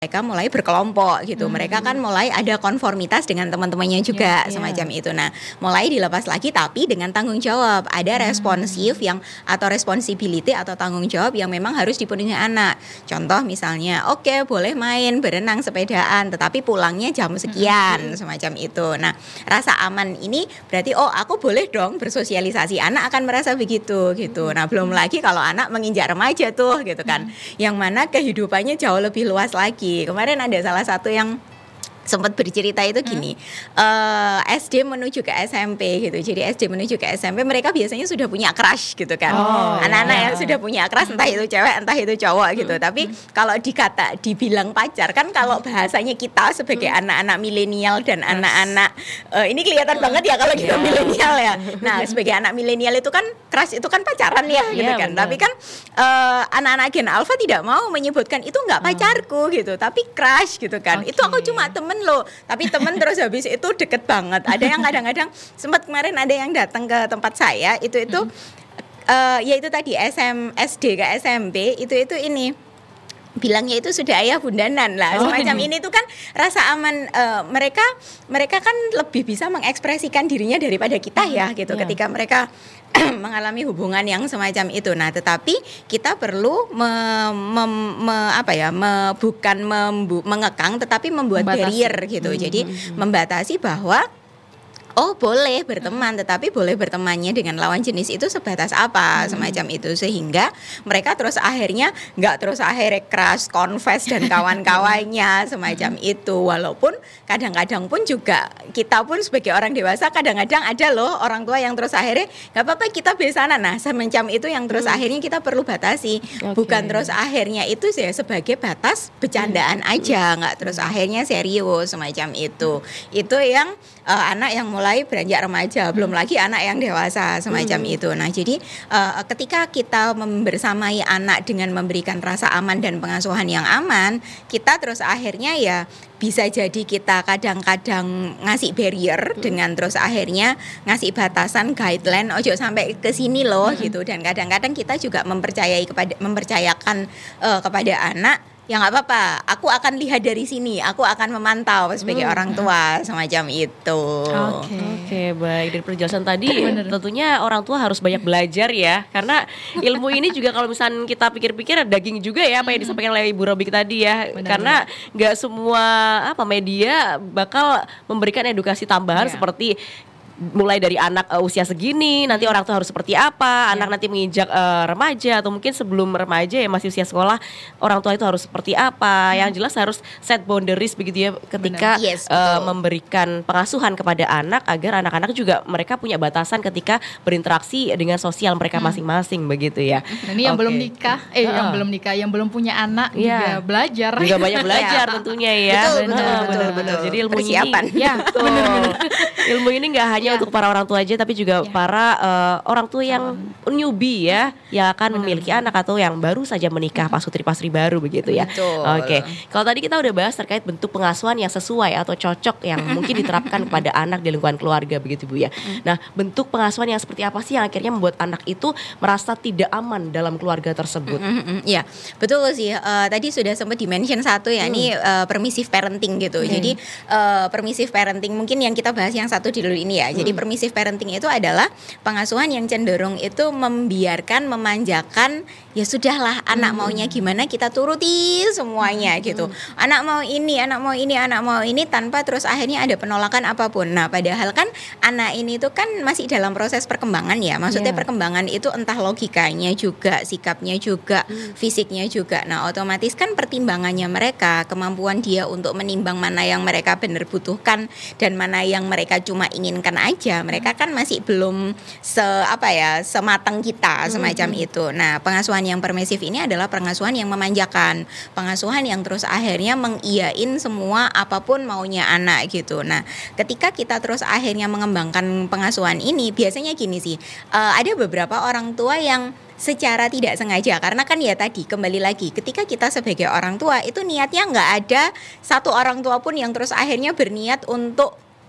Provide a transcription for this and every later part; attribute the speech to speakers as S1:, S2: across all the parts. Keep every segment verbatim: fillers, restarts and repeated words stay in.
S1: mereka mulai berkelompok gitu. Hmm. Mereka kan mulai ada konformitas dengan teman-temannya juga, yeah, semacam yeah. itu. Nah, mulai dilepas lagi tapi dengan tanggung jawab. Ada hmm. responsif yang atau responsibility atau tanggung jawab yang memang harus dipenuhi anak. Contoh misalnya, oke okay, boleh main berenang sepedaan, tetapi pulangnya jam sekian, hmm. semacam itu. Nah, rasa aman ini berarti oh aku boleh dong bersosialisasi. Anak akan merasa begitu gitu. Nah, belum lagi kalau anak menginjak remaja tuh gitu kan, hmm. yang mana kehidupannya jauh lebih luas lagi. Kemarin ada salah satu yang sempat bercerita itu gini, hmm. uh, S D menuju ke S M P gitu. Jadi S D menuju ke S M P mereka biasanya sudah punya crush gitu kan. Oh, anak-anak ya. yang sudah punya crush, entah itu cewek entah itu cowok gitu. Hmm. Tapi hmm. kalau dikata dibilang pacar kan, kalau bahasanya kita sebagai hmm. anak-anak milenial dan yes. anak-anak uh, ini kelihatan hmm. banget ya kalau kita yeah. milenial ya. Nah, sebagai anak milenial itu kan crush itu kan pacaran ya gitu yeah, kan. Bener. Tapi kan uh, anak-anak Gen Alpha tidak mau menyebutkan itu enggak pacarku hmm. gitu, tapi crush gitu kan. Okay. Itu aku cuma temen loh, tapi temen terus habis itu deket banget. Ada yang kadang-kadang sempat kemarin ada yang datang ke tempat saya itu itu hmm. uh, ya itu tadi S M S D ke S M P itu itu ini bilangnya itu sudah ayah bundanan lah, oh, semacam ini. ini tuh kan rasa aman uh, mereka mereka kan lebih bisa mengekspresikan dirinya daripada kita ya gitu yeah. ketika mereka mengalami hubungan yang semacam itu. Nah, tetapi kita perlu me, me, me, apa ya, me, bukan membu, mengekang, tetapi membuat membatasi. barrier gitu. Hmm. Jadi membatasi bahwa oh boleh berteman, tetapi boleh bertemannya dengan lawan jenis itu sebatas apa, hmm. semacam itu, sehingga mereka terus akhirnya nggak terus akhirnya crush, confess dan kawan-kawannya semacam hmm. itu. Walaupun kadang-kadang pun juga kita pun sebagai orang dewasa kadang-kadang ada loh orang tua yang terus akhirnya nggak apa-apa kita besanan. Nah, semacam itu yang terus hmm. akhirnya kita perlu batasi, okay. bukan terus akhirnya itu ya sebagai batas bercandaan hmm. aja, nggak terus akhirnya serius semacam itu. Itu yang uh, anak yang mulai beranjak remaja, belum lagi anak yang dewasa semacam hmm. itu. Nah, jadi uh, ketika kita membersamai anak dengan memberikan rasa aman dan pengasuhan yang aman, kita terus akhirnya ya bisa jadi kita kadang-kadang ngasih barrier hmm. dengan terus akhirnya ngasih batasan guideline ojo sampai ke sini loh hmm. gitu. Dan kadang-kadang kita juga mempercayai kepada mempercayakan uh, kepada anak, ya nggak apa-apa, aku akan lihat dari sini, aku akan memantau sebagai hmm. orang tua semacam itu.
S2: Oke, okay. okay, baik. Dari penjelasan tadi tentunya orang tua harus banyak belajar ya, karena ilmu ini juga kalau misalnya kita pikir-pikir daging juga ya, apa yang disampaikan oleh Ibu Robik tadi ya. Bener, karena nggak semua apa media bakal memberikan edukasi tambahan yeah. seperti mulai dari anak uh, usia segini, nanti orang tua harus seperti apa, yeah. anak nanti menginjak uh, remaja atau mungkin sebelum remaja ya masih usia sekolah, orang tua itu harus seperti apa. Hmm. Yang jelas harus set boundaries begitu ya ketika yes, uh, memberikan pengasuhan kepada anak, agar anak-anak juga mereka punya batasan ketika berinteraksi dengan sosial mereka hmm. masing-masing begitu ya.
S3: Nah, ini yang okay. belum nikah, eh uh. yang belum nikah, yang belum punya anak yeah. juga belajar.
S2: Juga banyak belajar tentunya ya.
S1: Betul, betul, betul, betul, betul.
S2: Jadi ilmu persiapan. Ini ya, betul. Ilmu ini nggak hanya untuk para orang tua aja, tapi juga ya. para uh, orang tua yang um. newbie ya, yang akan benar, memiliki benar. anak atau yang baru saja menikah, pasutri-pasri baru begitu ya. Oke, okay. Kalau tadi kita udah bahas terkait bentuk pengasuhan yang sesuai atau cocok yang mungkin diterapkan kepada anak di lingkungan keluarga begitu Bu ya. Nah, bentuk pengasuhan yang seperti apa sih yang akhirnya membuat anak itu merasa tidak aman dalam keluarga tersebut?
S1: Mm-hmm. Ya, betul sih. Uh, tadi sudah sempat di-mention satu ya, hmm. ini uh, permissive parenting gitu. Hmm. Jadi uh, permissive parenting mungkin yang kita bahas yang satu dulu ini ya. Jadi permissive parenting itu adalah pengasuhan yang cenderung itu membiarkan, memanjakan, ya sudahlah anak hmm. maunya gimana kita turuti semuanya hmm. gitu. Anak mau ini, anak mau ini, anak mau ini tanpa terus akhirnya ada penolakan apapun. Nah, padahal kan anak ini tuh kan masih dalam proses perkembangan ya. Maksudnya yeah. perkembangan itu entah logikanya juga, sikapnya juga, hmm. fisiknya juga. Nah, otomatis kan pertimbangannya mereka, kemampuan dia untuk menimbang mana yang mereka benar butuhkan dan mana yang mereka cuma inginkan aja. Mereka kan masih belum se apa ya sematang kita semacam hmm. itu. Nah, pengasuhan yang permisif ini adalah pengasuhan yang memanjakan, pengasuhan yang terus akhirnya mengiyain semua apapun maunya anak gitu. Nah, ketika kita terus akhirnya mengembangkan pengasuhan ini, biasanya gini sih, uh, ada beberapa orang tua yang secara tidak sengaja, karena kan ya tadi kembali lagi ketika kita sebagai orang tua itu niatnya nggak ada satu orang tua pun yang terus akhirnya berniat untuk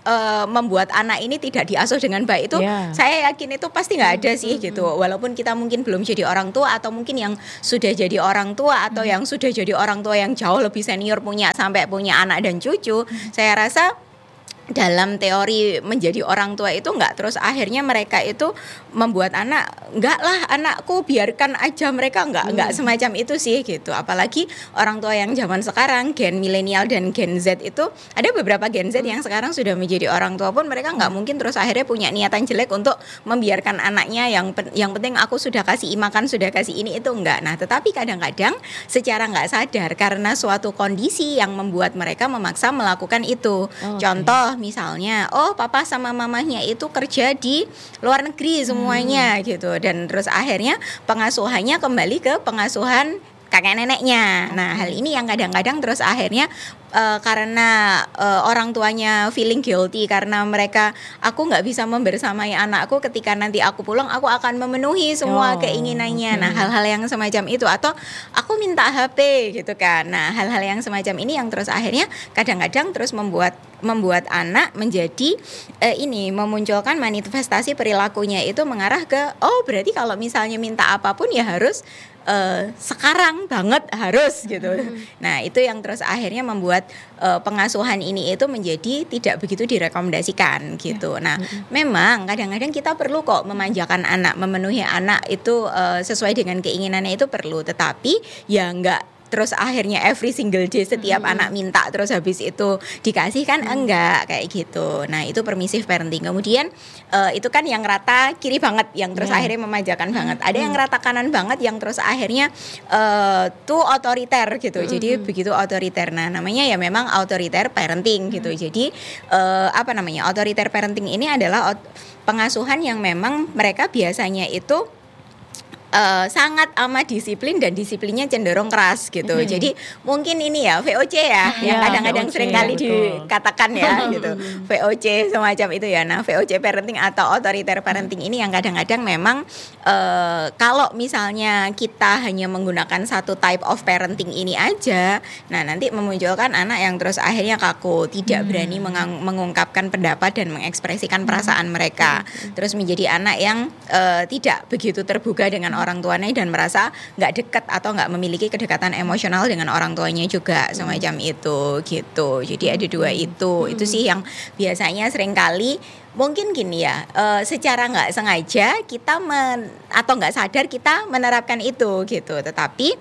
S1: uh, membuat anak ini tidak diasuh dengan baik itu yeah. saya yakin itu pasti nggak ada sih mm-hmm. gitu. Walaupun kita mungkin belum jadi orang tua atau mungkin yang sudah jadi orang tua atau mm-hmm. yang sudah jadi orang tua yang jauh lebih senior punya sampai punya anak dan cucu, mm-hmm. saya rasa dalam teori menjadi orang tua itu enggak terus akhirnya mereka itu membuat anak enggak lah anakku biarkan aja mereka enggak hmm. enggak semacam itu sih gitu. Apalagi orang tua yang zaman sekarang gen milenial dan gen Z itu ada beberapa gen Z yang sekarang sudah menjadi orang tua pun mereka enggak mungkin terus akhirnya punya niatan jelek untuk membiarkan anaknya yang yang penting aku sudah kasih makan sudah kasih ini itu enggak. Nah tetapi kadang-kadang secara enggak sadar karena suatu kondisi yang membuat mereka memaksa melakukan itu. Oh, contoh misalnya, oh papa sama mamanya itu kerja di luar negeri semuanya hmm. gitu, dan terus akhirnya pengasuhannya kembali ke pengasuhan kakek neneknya. Nah hal ini yang kadang-kadang terus akhirnya uh, karena uh, orang tuanya feeling guilty karena mereka aku nggak bisa membersamai anakku ketika nanti aku pulang aku akan memenuhi semua oh, keinginannya. Okay. Nah hal-hal yang semacam itu atau aku minta H P gitu kan. Nah hal-hal yang semacam ini yang terus akhirnya kadang-kadang terus membuat membuat anak menjadi eh, ini memunculkan manifestasi perilakunya itu mengarah ke oh berarti kalau misalnya minta apapun ya harus Uh, sekarang banget harus gitu. Mm-hmm. Nah itu yang terus akhirnya membuat uh, pengasuhan ini itu menjadi tidak begitu direkomendasikan gitu. Nah mm-hmm. memang kadang-kadang kita perlu kok memanjakan anak, memenuhi anak itu uh, sesuai dengan keinginannya itu perlu. Tetapi ya enggak terus akhirnya every single day setiap hmm. anak minta terus habis itu dikasih kan hmm. enggak kayak gitu. Nah itu permissive parenting. Kemudian uh, itu kan yang rata kiri banget yang terus yeah. akhirnya memanjakan hmm. banget. Ada hmm. yang rata kanan banget yang terus akhirnya uh, tuh otoriter gitu. Hmm. Jadi begitu otoriter. Nah namanya ya memang autoriter parenting hmm. gitu. Jadi uh, apa namanya autoriter parenting ini adalah ot- pengasuhan yang memang mereka biasanya itu Uh, sangat amat disiplin dan disiplinnya cenderung keras gitu. Mm-hmm. Jadi mungkin ini ya V O C ya, mm-hmm. yang kadang-kadang sering kali dikatakan ya gitu. V O C semacam itu ya. Nah V O C parenting atau autoritaire parenting mm-hmm. ini yang kadang-kadang memang uh, kalau misalnya kita hanya menggunakan satu type of parenting ini aja, nah nanti memunculkan anak yang terus akhirnya kaku, tidak mm-hmm. berani mengang- mengungkapkan pendapat dan mengekspresikan perasaan mm-hmm. mereka. Mm-hmm. Terus menjadi anak yang uh, tidak begitu terbuka dengan orang tuanya dan merasa nggak dekat atau nggak memiliki kedekatan emosional dengan orang tuanya juga hmm. semacam itu gitu. Jadi ada dua itu. Hmm. Itu sih yang biasanya seringkali mungkin gini ya, uh, secara nggak sengaja kita men, atau nggak sadar kita menerapkan itu gitu. Tetapi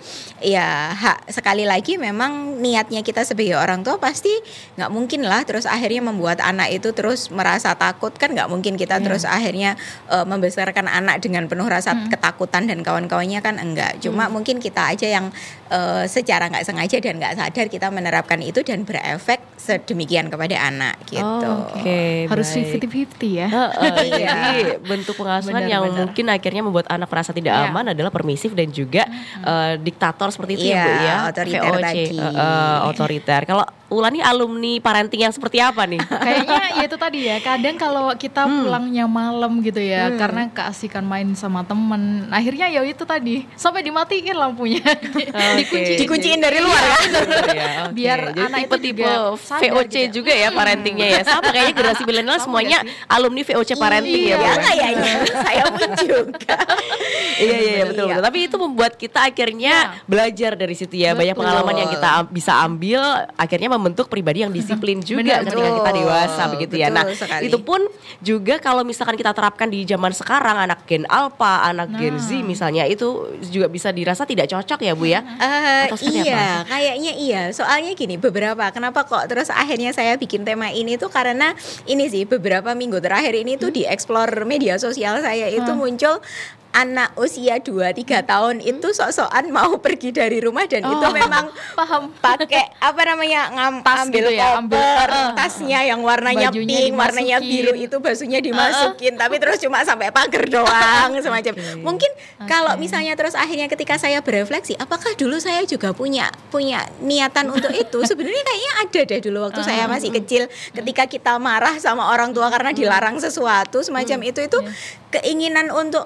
S1: ya hak, sekali lagi memang niatnya kita sebagai orang tua pasti nggak mungkin lah terus akhirnya membuat anak itu terus merasa takut, kan nggak mungkin kita yeah. terus akhirnya uh, membesarkan anak dengan penuh rasa hmm. ketakutan dan kawan-kawannya kan enggak. Cuma hmm. mungkin kita aja yang uh, secara nggak sengaja dan nggak sadar kita menerapkan itu dan berefek sedemikian kepada anak gitu.
S2: Oh, okay,
S3: harus fifty-fifty ya.
S2: Uh, uh, jadi bentuk pengasuhan benar, yang benar. Mungkin akhirnya membuat anak merasa tidak yeah. aman adalah permisif dan juga hmm. uh, diktator seperti itu yeah, ya Bu ya.
S1: Otoriter V O C, tadi.
S2: Uh, uh, otoriter. Kalau Ulani alumni parenting yang seperti apa nih?
S3: Kayaknya ya itu tadi ya. Kadang kalau kita hmm. pulangnya malam gitu ya, hmm. karena keasikan main sama temen, akhirnya ya itu tadi sampai dimatiin lampunya,
S2: okay.
S3: dikunci,
S1: dikunciin dari luar ya.
S3: Okay. Biar jadi anak itu
S2: tipe V O C juga, juga ya parentingnya ya. Sama kayaknya generasi milenial semuanya alumni V O C parenting
S1: iya,
S2: ya.
S1: Iya kayaknya. Saya pun juga.
S2: Iya iya iya betul betul. Tapi itu membuat kita akhirnya ya. belajar dari situ ya. Betul. Banyak pengalaman yang kita bisa ambil, akhirnya membentuk pribadi yang disiplin juga ketika kita dewasa begitu ya. Nah, sekali. Itu pun juga kalau misalkan kita terapkan di zaman sekarang, anak Gen Alpha, anak nah. Gen Z misalnya, itu juga bisa dirasa tidak cocok ya Bu ya?
S1: Uh, iya, apa? Kayaknya iya. Soalnya gini, beberapa kenapa kok terus akhirnya saya bikin tema ini tuh karena ini sih beberapa minggu terakhir ini tuh di explore media sosial saya itu hmm. muncul anak usia dua tiga tahun itu sok-sokan mau pergi dari rumah dan oh, itu memang
S3: paham
S1: pakai apa namanya ngam,
S3: tas
S1: ambil
S3: gitu ya,
S1: koper uh, tasnya yang warnanya
S3: pink,
S1: dimasukin. Warnanya biru itu basuhnya dimasukin uh, uh. tapi terus cuma sampai pagar doang semacam. Okay. Mungkin okay. kalau misalnya terus akhirnya ketika saya berefleksi, apakah dulu saya juga punya punya niatan untuk itu? Sebenarnya kayaknya ada deh dulu waktu uh, saya masih uh, kecil, ketika kita marah sama orang tua karena dilarang sesuatu semacam uh, itu itu yeah. keinginan untuk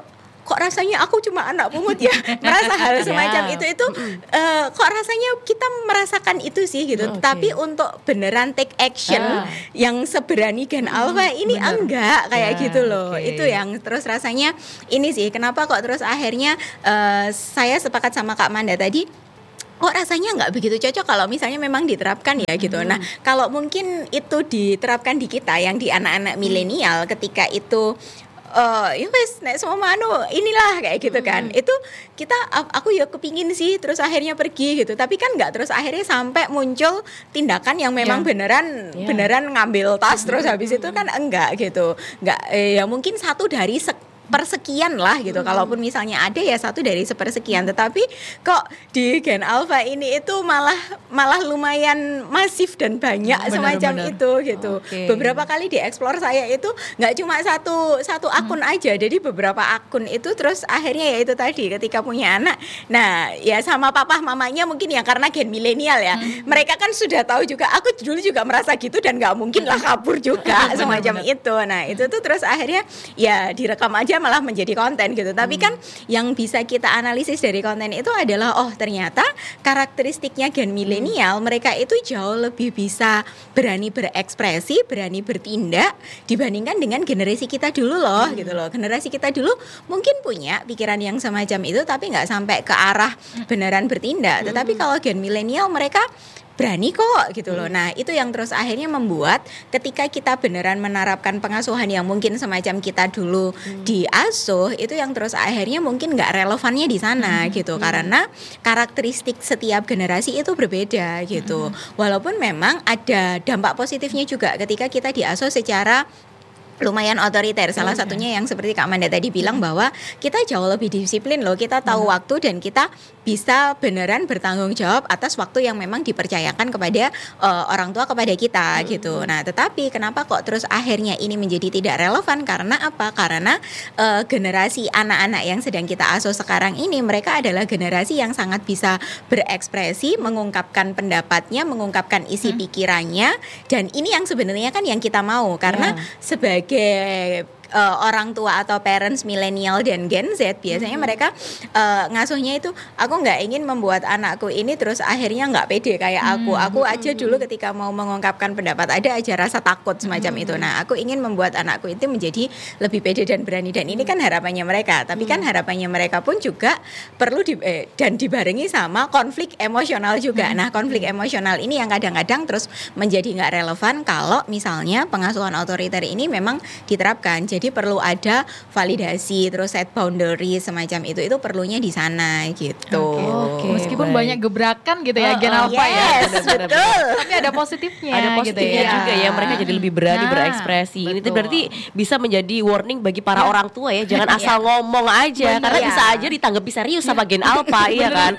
S1: kok rasanya aku cuma anak pungut ya, merasa hal semacam
S2: Ya.
S1: itu itu uh, kok rasanya kita merasakan itu sih gitu.
S2: Oke.
S1: Tapi untuk beneran take action
S2: Ah.
S1: yang seberani Gen Alpha ini
S3: bener.
S1: enggak kayak
S2: Ya,
S1: gitu loh.
S2: oke.
S1: Itu yang terus rasanya ini sih kenapa kok terus akhirnya uh, saya sepakat sama Kak Manda tadi. Kok rasanya nggak begitu cocok kalau misalnya memang diterapkan ya gitu. Nah kalau mungkin itu diterapkan di kita yang di anak-anak milenial ketika itu uh, ya wes nek semua manu inilah kayak gitu kan. Itu kita aku ya kepingin sih terus akhirnya pergi gitu. Tapi kan nggak terus akhirnya sampai muncul tindakan yang memang
S3: Ya.
S1: beneran
S2: Ya.
S1: beneran ngambil tas terus habis itu kan enggak gitu. Enggak eh, ya mungkin satu dari sek persekian lah gitu. Hmm. Kalaupun misalnya ada ya satu dari sepersekian, tetapi kok di Gen Alpha ini itu malah malah lumayan masif dan banyak
S3: Benar,
S1: semacam
S3: benar.
S1: itu gitu.
S2: Oke.
S1: Beberapa kali dieksplor saya itu nggak cuma satu satu akun aja, jadi beberapa akun itu terus akhirnya ya itu tadi ketika punya anak, nah ya sama papa mamanya mungkin ya karena gen milenial ya, mereka kan sudah tahu juga. Aku dulu juga merasa gitu dan nggak mungkin lah kabur juga semacam itu. Nah itu tuh terus akhirnya ya direkam aja malah menjadi konten gitu. Tapi kan yang bisa kita analisis dari konten itu adalah oh ternyata karakteristiknya gen milenial mereka itu jauh lebih bisa berani berekspresi, berani bertindak dibandingkan dengan generasi kita dulu loh gitu loh. Generasi kita dulu mungkin punya pikiran yang semacam itu tapi nggak sampai ke arah beneran bertindak. Tetapi kalau gen milenial mereka berani kok gitu loh. Nah itu yang terus akhirnya membuat ketika kita beneran menerapkan pengasuhan yang mungkin semacam kita dulu hmm. diasuh, itu yang terus akhirnya mungkin nggak relevannya di sana hmm. gitu. Hmm. Karena karakteristik setiap generasi itu berbeda gitu. Hmm. Walaupun memang ada dampak positifnya juga ketika kita diasuh secara lumayan otoriter. Salah satunya yang seperti Kak Manda tadi bilang bahwa kita jauh lebih disiplin loh. Kita tahu hmm. waktu dan kita bisa beneran bertanggung jawab atas waktu yang memang dipercayakan kepada uh, orang tua kepada kita hmm. gitu. Nah, tetapi kenapa kok terus akhirnya ini menjadi tidak relevan? Karena apa? Karena uh, generasi anak-anak yang sedang kita asuh sekarang ini mereka adalah generasi yang sangat bisa berekspresi, mengungkapkan pendapatnya, mengungkapkan isi hmm. pikirannya, dan ini yang sebenarnya kan yang kita mau karena yeah. sebagai sebagai uh, orang tua atau parents milenial dan Gen Z biasanya mm-hmm. mereka uh, ngasuhnya itu aku nggak ingin membuat anakku ini terus akhirnya nggak pede kayak aku. Mm-hmm. Aku aja dulu ketika mau mengungkapkan pendapat ada aja rasa takut semacam mm-hmm. itu. Nah, aku ingin membuat anakku itu menjadi lebih pede dan berani dan ini kan harapannya mereka. Tapi mm-hmm. kan harapannya mereka pun juga perlu di, eh, dan dibarengi sama konflik emosional juga. Mm-hmm. Nah, konflik emosional ini yang kadang-kadang terus menjadi nggak relevan kalau misalnya pengasuhan otoriter ini memang diterapkan. Jadi perlu ada validasi terus set boundary semacam itu itu perlunya di sana gitu.
S3: Oke. Okay. Meskipun baik. banyak gebrakan gitu ya
S1: oh,
S3: Gen
S1: oh,
S3: Alpha
S1: yes,
S3: ya.
S1: benar, betul.
S3: Tapi ada positifnya.
S2: Ada positifnya
S3: gitu ya.
S2: juga ya. Mereka jadi lebih berani
S3: nah,
S2: berekspresi.
S3: betul.
S2: Ini berarti bisa menjadi warning bagi para ya. orang tua ya. Jangan asal ngomong aja benar, karena ya. bisa aja ditanggapi serius sama Gen Alpha iya kan.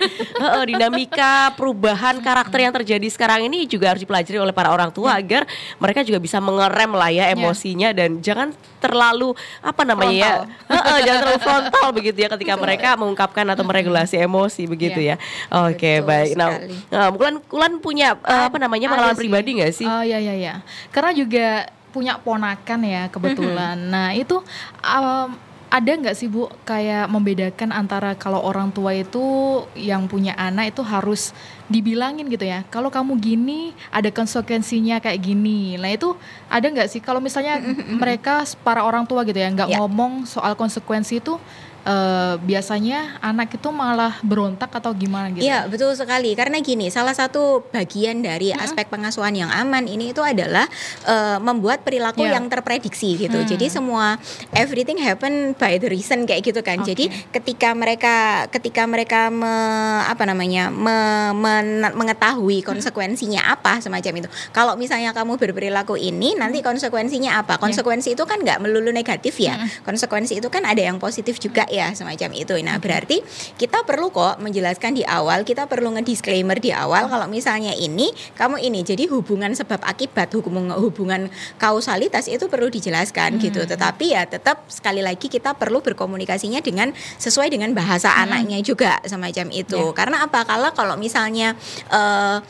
S2: Dinamika perubahan karakter yang terjadi sekarang ini juga harus dipelajari oleh para orang tua ya. agar mereka juga bisa mengerem lah ya emosinya ya. dan jangan terlalu apa namanya frontal. ya uh, jangan terlalu frontal begitu ya ketika mereka mengungkapkan atau meregulasi emosi begitu ya, ya. Oke okay, baik. Nah, nah Kulan Kulan punya uh, apa namanya pengalaman pribadi nggak sih?
S3: Oh ya ya ya karena juga punya ponakan ya kebetulan. Nah itu um, ada nggak sih Bu kayak membedakan antara kalau orang tua itu yang punya anak itu harus dibilangin gitu ya, kalau kamu gini ada konsekuensinya kayak gini. Nah itu ada nggak sih kalau misalnya mereka para orang tua gitu ya nggak yeah. ngomong soal konsekuensi itu Uh, biasanya anak itu malah berontak atau gimana gitu?
S1: Iya betul sekali karena gini salah satu bagian dari mm-hmm. aspek pengasuhan yang aman ini itu adalah uh, membuat perilaku yeah. yang terprediksi gitu. Hmm. Jadi semua everything happen by the reason kayak gitu kan. Okay. Jadi ketika mereka ketika mereka me, apa namanya me, me, mengetahui konsekuensinya apa semacam itu. Kalau misalnya kamu berperilaku ini nanti konsekuensinya apa? Konsekuensi yeah. itu kan nggak melulu negatif ya. Hmm. Konsekuensi itu kan ada yang positif juga ya. Ya semacam itu. Nah berarti kita perlu kok menjelaskan di awal, kita perlu ngedisclaimer di awal kalau misalnya ini kamu ini jadi hubungan sebab akibat hubungan hubungan kausalitas itu perlu dijelaskan hmm. gitu. Tetapi ya tetap sekali lagi kita perlu berkomunikasinya dengan sesuai dengan bahasa hmm. anaknya juga semacam itu. Yeah. Karena apa? Kalau kalau misalnya uh,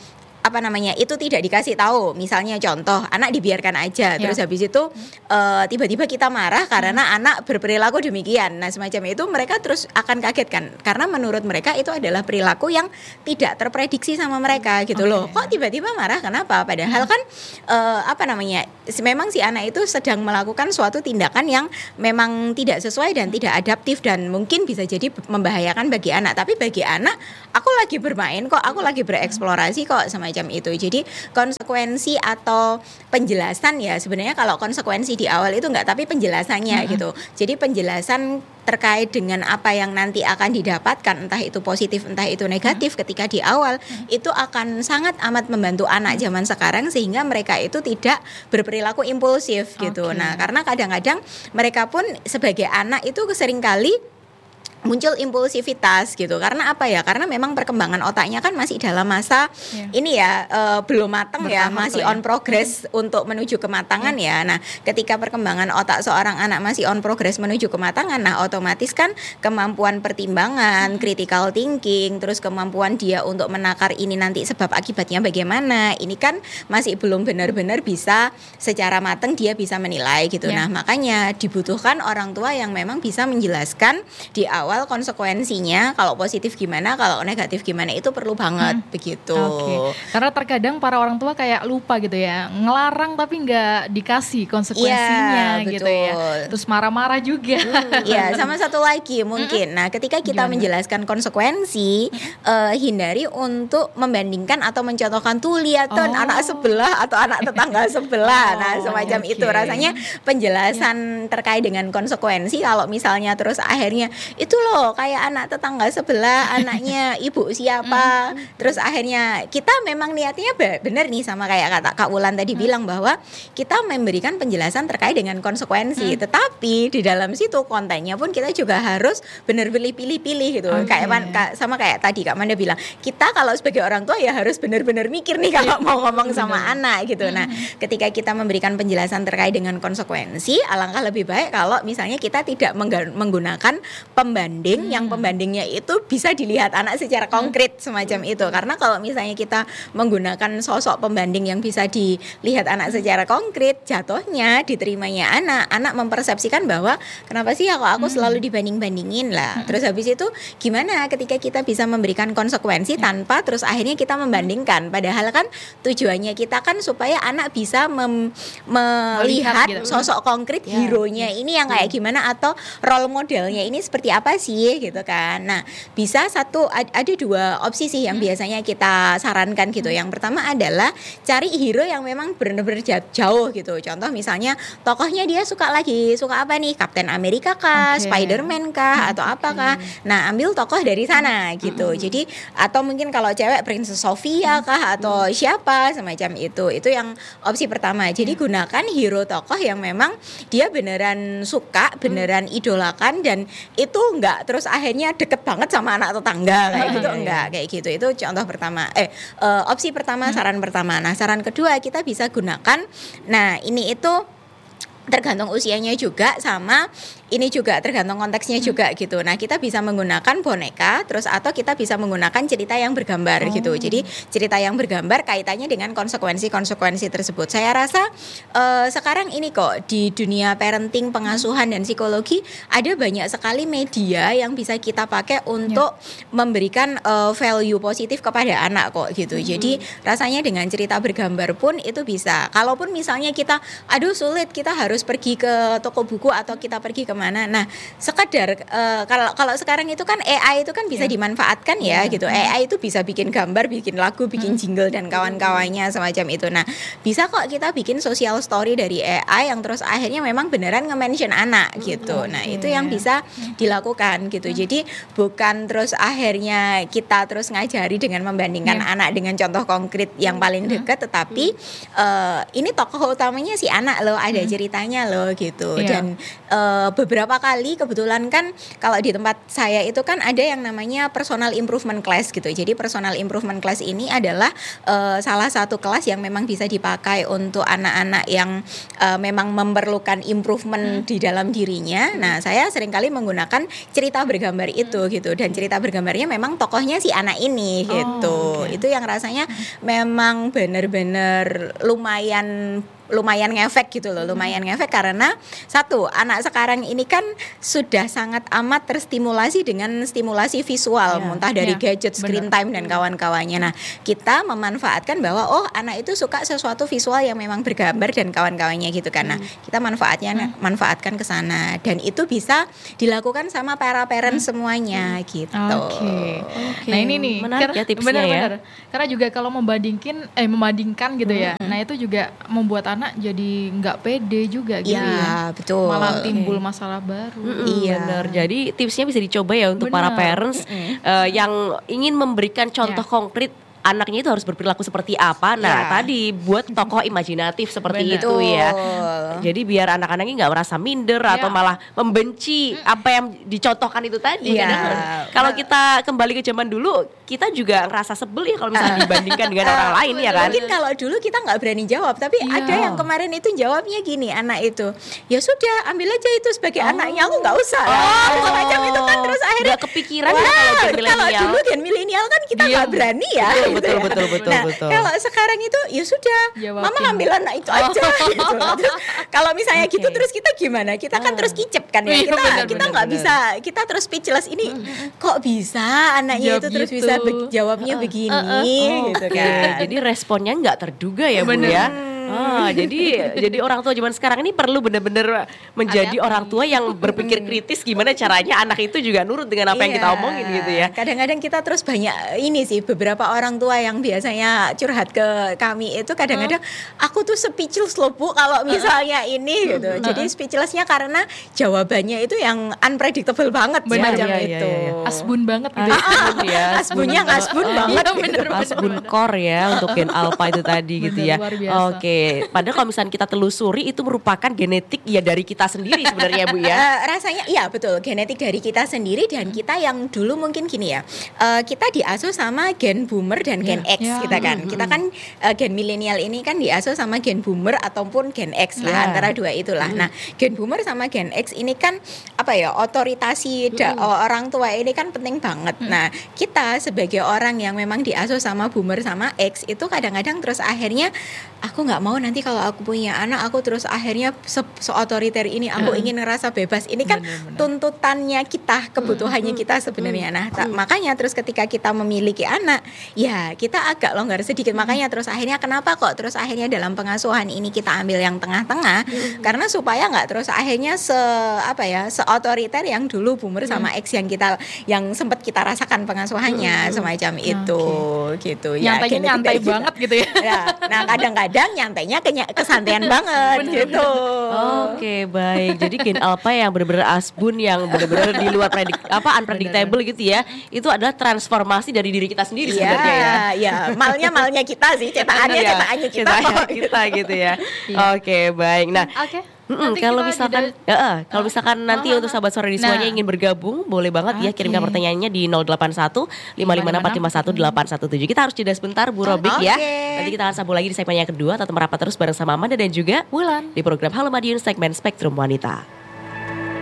S1: apa namanya itu tidak dikasih tahu, misalnya contoh anak dibiarkan aja, yeah. terus habis itu uh, tiba-tiba kita marah karena hmm. anak berperilaku demikian. Nah semacam itu mereka terus akan kaget kan, karena menurut mereka itu adalah perilaku yang tidak terprediksi sama mereka gitu okay. loh. Kok tiba-tiba marah, kenapa? Padahal hmm. kan uh, apa namanya memang si anak itu sedang melakukan suatu tindakan yang memang tidak sesuai dan tidak adaptif dan mungkin bisa jadi membahayakan bagi anak. Tapi bagi anak, aku lagi bermain kok, aku lagi bereksplorasi kok, semacam itu. Jadi konsekuensi atau penjelasan ya sebenarnya kalau konsekuensi di awal itu enggak, tapi penjelasannya mm-hmm. gitu. Jadi penjelasan terkait dengan apa yang nanti akan didapatkan, entah itu positif entah itu negatif mm-hmm. ketika di awal mm-hmm. itu akan sangat amat membantu anak zaman sekarang sehingga mereka itu tidak berperilaku impulsif gitu. Okay. Nah, karena kadang-kadang mereka pun sebagai anak itu seringkali muncul impulsivitas gitu. Karena apa ya? Karena memang perkembangan otaknya kan masih dalam masa yeah. ini ya uh, belum matang ya, masih on progress ya. Untuk menuju kematangan yeah. ya. Nah, ketika perkembangan otak seorang anak masih on progress menuju kematangan, nah otomatis kan kemampuan pertimbangan, mm-hmm. critical thinking, terus kemampuan dia untuk menakar ini nanti sebab akibatnya bagaimana, ini kan masih belum benar-benar bisa secara matang dia bisa menilai gitu. Yeah. Nah, makanya dibutuhkan orang tua yang memang bisa menjelaskan di awal awal konsekuensinya, kalau positif gimana, kalau negatif gimana, itu perlu banget hmm. begitu.
S3: Okay. Karena terkadang para orang tua kayak lupa gitu ya, ngelarang tapi nggak dikasih konsekuensinya ya, gitu ya. Terus marah-marah juga.
S1: Iya, sama satu lagi mungkin. Nah, ketika kita gimana? Menjelaskan konsekuensi, uh, hindari untuk membandingkan atau mencontohkan tuh lihat tuh oh. anak sebelah atau anak tetangga sebelah. Oh, nah, semacam okay. itu. Rasanya penjelasan yeah. terkait dengan konsekuensi kalau misalnya terus akhirnya itu loh kayak anak tetangga sebelah anaknya ibu siapa, terus akhirnya kita memang niatnya benar nih sama kayak kata Kak Wulan tadi hmm. bilang bahwa kita memberikan penjelasan terkait dengan konsekuensi, hmm. tetapi di dalam situ kontennya pun kita juga harus benar pilih-pilih gitu. Okay. Kayak man, sama kayak tadi Kak Manda bilang, kita kalau sebagai orang tua ya harus benar-benar mikir nih kalau mau ngomong sama anak gitu. Nah, ketika kita memberikan penjelasan terkait dengan konsekuensi, alangkah lebih baik kalau misalnya kita tidak menggunakan pembanding hmm. yang pembandingnya itu bisa dilihat anak secara konkret hmm. semacam itu. Karena kalau misalnya kita menggunakan sosok pembanding yang bisa dilihat anak secara konkret, jatuhnya diterimanya anak, anak mempersepsikan bahwa kenapa sih aku aku hmm. selalu dibanding-bandingin lah. Hmm. Terus habis itu gimana ketika kita bisa memberikan konsekuensi hmm. tanpa terus akhirnya kita membandingkan. Padahal kan tujuannya kita kan supaya anak bisa mem- melihat gitu. Sosok konkret ya. Hero-nya ini yang kayak gimana atau role modelnya ini seperti apa sih gitu kan. Nah, bisa satu ada dua opsi sih yang hmm. biasanya kita sarankan gitu. Yang pertama adalah cari hero yang memang benar-benar jauh gitu. Contoh misalnya tokohnya dia suka lagi suka apa nih? Captain America kah, okay. Spider-Man kah, atau apakah? Nah, ambil tokoh dari sana gitu. Hmm. Jadi atau mungkin kalau cewek Princess Sophia kah atau hmm. siapa semacam itu. Itu yang opsi pertama. Jadi hmm. gunakan hero tokoh yang memang dia beneran suka, beneran hmm. idolakan dan itu enggak terus akhirnya deket banget sama anak tetangga kayak gitu, enggak kayak gitu. Itu contoh pertama. Eh uh, opsi pertama, saran pertama. Nah, saran kedua kita bisa gunakan. Nah, ini itu tergantung usianya juga sama ini juga tergantung konteksnya hmm. juga gitu. Nah, kita bisa menggunakan boneka terus atau kita bisa menggunakan cerita yang bergambar oh. gitu. Jadi cerita yang bergambar kaitannya dengan konsekuensi-konsekuensi tersebut. Saya rasa uh, sekarang ini kok di dunia parenting, pengasuhan dan psikologi ada banyak sekali media yang bisa kita pakai untuk yeah. memberikan uh, value positif kepada anak kok gitu. Hmm. Jadi rasanya dengan cerita bergambar pun itu bisa. Kalaupun misalnya kita aduh sulit, kita harus pergi ke toko buku atau kita pergi ke mana. Nah, sekadar uh, kalau kalau sekarang itu kan A I itu kan bisa yeah. dimanfaatkan ya yeah. gitu. A I itu bisa bikin gambar, bikin lagu, bikin hmm. jingle dan kawan-kawannya semacam itu. Nah, bisa kok kita bikin social story dari A I yang terus akhirnya memang beneran nge-mention anak gitu. Okay. Nah, itu yang bisa dilakukan gitu. Hmm. Jadi bukan terus akhirnya kita terus ngajari dengan membandingkan yeah. anak dengan contoh konkret yang paling dekat, tetapi uh, ini tokoh utamanya si anak loh, ada hmm. ceritanya loh gitu. Yeah. Dan uh, beberapa kali kebetulan kan kalau di tempat saya itu kan ada yang namanya personal improvement class gitu. Jadi personal improvement class ini adalah uh, salah satu kelas yang memang bisa dipakai untuk anak-anak yang uh, memang memerlukan improvement hmm. di dalam dirinya. Nah, saya seringkali menggunakan cerita bergambar itu hmm. gitu, dan cerita bergambarnya memang tokohnya si anak ini gitu. Oh, okay. Itu yang rasanya memang benar-benar lumayan lumayan ngefek gitu loh, lumayan ngefek karena satu, anak sekarang ini kan sudah sangat amat terstimulasi dengan stimulasi visual, yeah. entah dari yeah. gadget, screen Bener. time dan kawan-kawannya. Nah, kita memanfaatkan bahwa oh anak itu suka sesuatu visual yang memang bergambar dan kawan-kawannya gitu kan. Nah, kita manfaatnya hmm. manfaatkan ke sana dan itu bisa dilakukan sama para parents hmm. semuanya gitu.
S3: Oke. Okay. Okay. Nah, ini nih
S2: menarik ya tipsnya
S3: bener,
S2: ya.
S3: Bener. Karena juga kalau membandingkan eh membandingkan gitu hmm. ya. Nah, itu juga membuat anak jadi nggak pede juga gitu
S1: ya,
S3: ya.
S1: Betul.
S3: Malah timbul masalah baru.
S2: Mm-mm,
S1: iya.
S2: Benar. Jadi tipsnya bisa dicoba ya untuk bener. para parents uh, yang ingin memberikan contoh ya. konkret anaknya itu harus berperilaku seperti apa. Nah, ya. tadi buat tokoh imajinatif seperti Bener. itu ya. Jadi biar anak-anaknya nggak merasa minder ya. atau malah membenci apa yang dicontohkan itu tadi. Ya. Kadang kalau kita kembali ke zaman dulu, kita juga ngerasa sebel ya kalau misalnya dibandingkan dengan orang lain ya kan.
S1: Mungkin kalau dulu kita nggak berani jawab, tapi ya. ada yang kemarin itu jawabnya gini, anak itu, ya sudah ambil aja itu sebagai oh. anaknya, aku nggak usah. Oh. Macam itu kan terus akhirnya
S2: nggak kepikiran ya kalau gen milenial.
S1: Kalau dulu gen milenial kan kita nggak berani ya.
S2: Betul, betul, ya. betul, betul,
S1: nah,
S2: betul.
S1: Kalau sekarang itu ya sudah, Jawabin. mama ambil anak itu aja. Oh. Gitu. Terus, kalau misalnya okay. gitu terus kita gimana? Kita kan ah. terus kicep kan ya. Kita bener, kita nggak bisa, kita terus speechless ini. Kok bisa anaknya Jawab itu terus gitu. bisa be- jawabnya uh, begini, uh, uh, oh, gitu kan?
S2: Jadi responnya nggak terduga ya Bu ya. Ah, jadi jadi orang tua zaman sekarang ini perlu benar-benar menjadi Ada orang tua yang berpikir kritis gimana caranya anak itu juga nurut dengan apa iya, yang kita omongin gitu ya.
S1: Kadang-kadang kita terus banyak ini sih beberapa orang tua yang biasanya curhat ke kami itu kadang-kadang hmm. aku tuh speechless loh Bu kalau misalnya hmm. ini gitu. Hmm. Jadi speechlessnya karena jawabannya itu yang unpredictable banget
S3: Benar,
S1: macam
S3: ya,
S1: itu.
S3: Ya, ya. Asbun banget gitu.
S2: Asbun ya.
S1: Asbunnya ngasbun
S2: uh,
S1: banget.
S2: Iya, bener, gitu. Asbun core ya untuk gen alpha itu tadi bener, gitu ya. Oke. Padahal kalau misalnya kita telusuri itu merupakan genetik ya dari kita sendiri sebenarnya Bu ya.
S1: Uh, rasanya iya betul, genetik dari kita sendiri dan kita yang dulu mungkin gini ya. Uh, kita diasuh sama gen boomer dan gen yeah, X yeah. kita kan. Mm-hmm. Kita kan uh, gen milenial ini kan diasuh sama gen boomer ataupun gen X lah yeah. antara dua itulah. Mm-hmm. Nah, gen boomer sama gen X ini kan apa ya? Otoritasi da- mm-hmm. orang tua ini kan penting banget. Mm-hmm. Nah, kita sebagai orang yang memang diasuh sama boomer sama X itu kadang-kadang terus akhirnya aku nggak mau nanti kalau aku punya anak aku terus akhirnya se- se-otoriter ini aku hmm. ingin ngerasa bebas. Ini kan bener-bener. tuntutannya kita, kebutuhannya hmm. kita sebenarnya. Nah, ta- hmm. makanya terus ketika kita memiliki anak, ya kita agak longgar sedikit. Hmm. Makanya terus akhirnya kenapa kok terus akhirnya dalam pengasuhan ini kita ambil yang tengah-tengah hmm. karena supaya nggak terus akhirnya se apa ya, se-otoriter yang dulu boomer hmm. sama X yang kita yang sempat kita rasakan pengasuhannya hmm. semacam okay. itu gitu.
S3: Nyantainya ya, nyantai banget gitu ya.
S1: ya. Nah, kadang-kadang nyantainya ke kesantean banget gitu.
S2: Oke, baik. Jadi gen alpha yang benar-benar asbun yang benar-benar di luar predik apa unpredictable gitu ya. Itu adalah transformasi dari diri kita sendiri
S1: ya,
S2: sebenarnya ya.
S1: Iya, malnya malnya kita sih, cetakannya
S2: ya,
S1: cetakannya kita
S2: kok kita gitu ya. Oke, baik. Nah,
S3: Oke.
S2: Mm-mm, kalau misalkan ya, uh, kalau misalkan oh, nanti oh, untuk sahabat sore di semuanya nah. ingin bergabung, boleh banget okay. ya kirimkan pertanyaannya di nol delapan satu lima lima enam empat lima satu delapan satu tujuh. Kita harus jeda sebentar Bu Robik okay. ya. Nanti kita akan sambung lagi di segmen yang kedua. Tetap merapat terus bareng sama Amanda dan juga
S3: Wulan
S2: di program Halo Madiun segmen Spektrum Wanita.